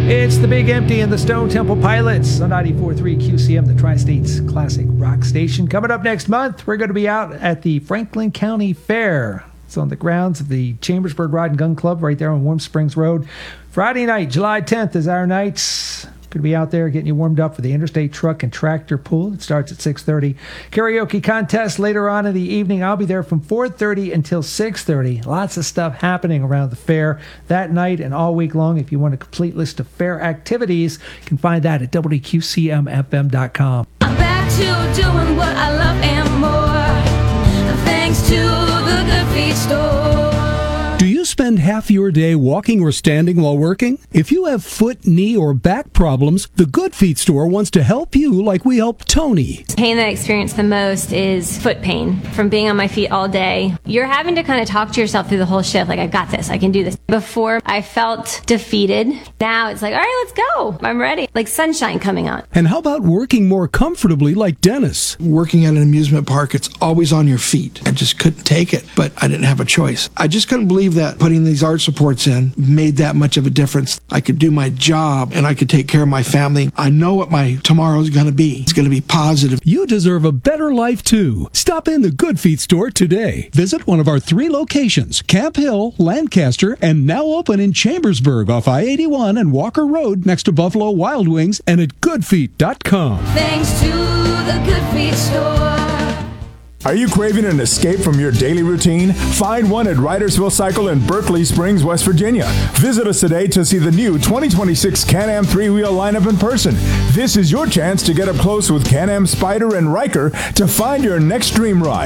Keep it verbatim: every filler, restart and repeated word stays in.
It's the Big Empty and the Stone Temple Pilots on ninety-four point three Q C M, the Tri-State's classic rock station. Coming up next month, we're going to be out at the Franklin County Fair. It's on the grounds of the Chambersburg Rod and Gun Club right there on Warm Springs Road. Friday night, July tenth is our night. Going to be out there getting you warmed up for the Interstate Truck and Tractor Pool. It starts at six thirty. Karaoke contest later on in the evening. I'll be there from four thirty until six thirty. Lots of stuff happening around the fair that night and all week long. If you want a complete list of fair activities, you can find that at W Q C M F M dot com. I'm back to doing what I love and more, thanks to the Good Feet store. Do you spend half your day walking or standing while working? If you have foot, knee, or back problems, the Good Feet store wants to help you like we helped Tony. Pain that I experience the most is foot pain from being on my feet all day. You're having to kind of talk to yourself through the whole shift, like, I got this, I can do this. Before, I felt defeated. Now it's like, all right, let's go. I'm ready. Like sunshine coming out. And how about working more comfortably like Dennis? Working at an amusement park, it's always on your feet. I just couldn't take it, but I didn't have a choice. I just couldn't believe that putting these arch supports in made that much of a difference. I could do my job and I could take care of my family. I know what my tomorrow is going to be. It's going to be positive. You deserve a better life too. Stop in the Good Feet store today. Visit one of our three locations, Camp Hill, Lancaster, and now open in Chambersburg off I eighty-one and Walker Road next to Buffalo Wild Wings, and at good feet dot com. Thanks to the Good Feet store. Are you craving an escape from your daily routine? Find one at Ridersville Cycle in Berkeley Springs, West Virginia. Visit us today to see the new twenty twenty-six Can-Am three-wheel lineup in person. This is your chance to get up close with Can-Am Spyder and Ryker to find your next dream ride.